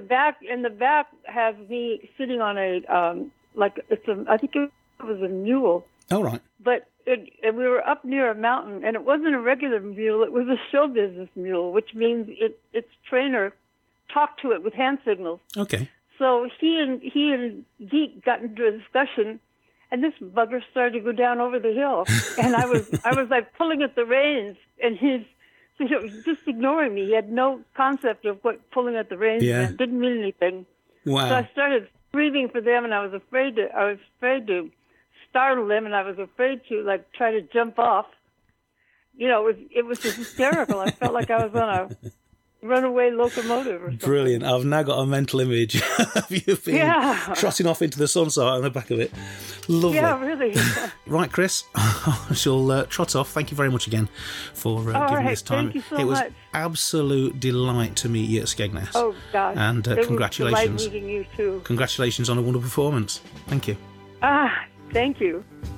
back has me sitting on a I think it was a mule. Oh, right. But and we were up near a mountain, and it wasn't a regular mule. It was a show business mule, which means its trainer talked to it with hand signals. Okay. So he and Zeke got into a discussion, and this bugger started to go down over the hill, and I was like pulling at the reins, and he was just ignoring me. He had no concept of what pulling at the reins meant. Didn't mean anything. Wow. So I started screaming for them, and I was afraid to startle them, and I was afraid to try to jump off. It was just hysterical. I felt like I was on a runaway locomotive or something. Brilliant. I've now got a mental image of you being trotting off into the sunset on the back of it. Lovely. Yeah, really. Right, Chris, I shall trot off. Thank you very much again for giving me this time. Thank you so it was much. Absolute delight to meet you at Skegness. Oh, gosh. And congratulations. It was a delight meeting you, too. Congratulations on a wonderful performance. Thank you. Thank you.